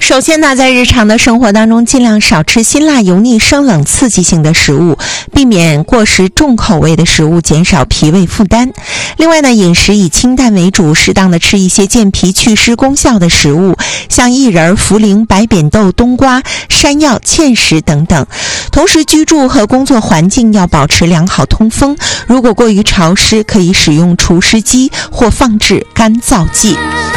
首先呢，在日常的生活当中，尽量少吃辛辣、油腻、生冷、刺激性的食物，避免过食重口味的食物，减少脾胃负担。另外呢，饮食以清淡为主，适当的吃一些健脾祛湿功效的食物，像薏仁、茯苓、白扁豆、冬瓜、山药、芡实等等。同时，居住和工作环境要保持良好通风，如果过于潮湿，可以使用除湿机或放置干燥剂。